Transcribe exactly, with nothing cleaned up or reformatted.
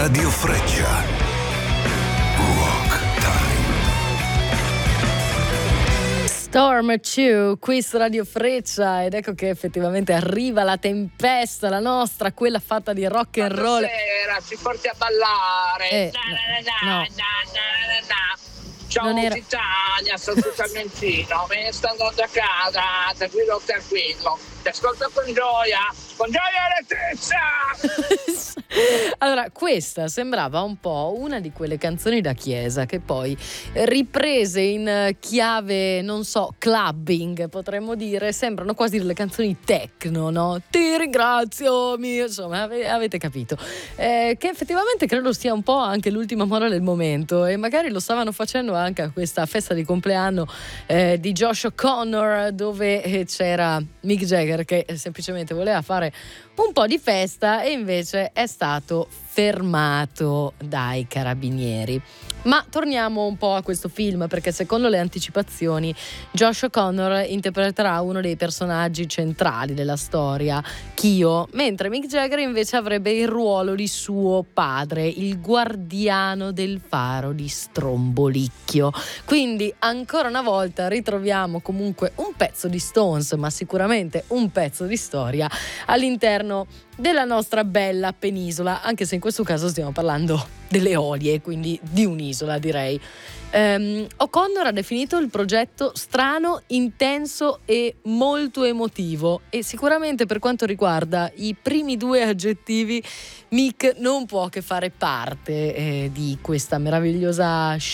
Radio Freccia. Rock Time. Storm due, qui su Radio Freccia, ed ecco che effettivamente arriva la tempesta, la nostra, quella fatta di rock and roll. Stasera ci porti a ballare. Eh, na, na, na, no. na, na, na. Ciao Non era- Titania, sono tutto Argentino, me ne sto andando a casa, tranquillo tranquillo. Ti ascolto con gioia, con gioia Letizia! Allora, questa sembrava un po' una di quelle canzoni da chiesa che poi riprese in chiave, non so, clubbing, potremmo dire, sembrano quasi delle canzoni techno, no? Ti ringrazio, mio, insomma, ave- avete capito. Eh, che effettivamente credo sia un po' anche l'ultima moda del momento, e magari lo stavano facendo anche a questa festa di compleanno eh, di Josh O'Connor, dove eh, c'era Mick Jagger che semplicemente voleva fare un po' di festa e invece è stato fermato dai carabinieri. Ma torniamo un po' a questo film, perché secondo le anticipazioni Josh O'Connor interpreterà uno dei personaggi centrali della storia, Kyo, mentre Mick Jagger invece avrebbe il ruolo di suo padre, il guardiano del faro di Strombolicchio. Quindi ancora una volta ritroviamo comunque un pezzo di Stones, ma sicuramente un pezzo di storia all'interno della nostra bella penisola, anche se in questo caso stiamo parlando delle Eolie, quindi di un'isola, direi. Um, O'Connor ha definito il progetto strano, intenso e molto emotivo, e sicuramente per quanto riguarda i primi due aggettivi Mick non può che fare parte eh, di questa meravigliosa